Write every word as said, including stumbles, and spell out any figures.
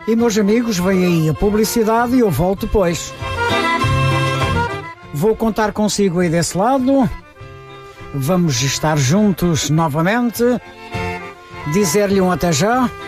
E, meus amigos, vem aí a publicidade e eu volto depois. Vou contar consigo aí desse lado. Vamos estar juntos novamente. Dizer-lhe um até já.